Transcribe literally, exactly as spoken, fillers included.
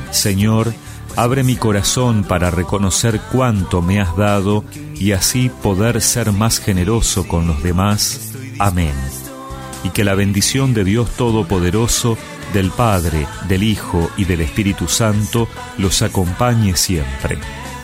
Señor, abre mi corazón para reconocer cuánto me has dado y así poder ser más generoso con los demás. Amén. Y que la bendición de Dios Todopoderoso, del Padre, del Hijo y del Espíritu Santo los acompañe siempre.